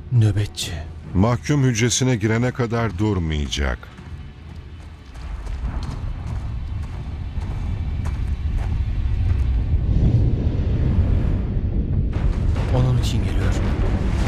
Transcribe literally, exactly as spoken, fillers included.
Nöbetçi. Mahkum hücresine girene kadar durmayacak. Onun için geliyorum.